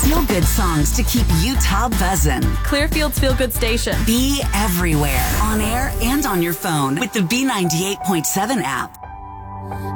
feel-good songs to keep Utah buzzing. Clearfield's Feel Good Station. Be everywhere, on air and on your phone with the B98.7 app.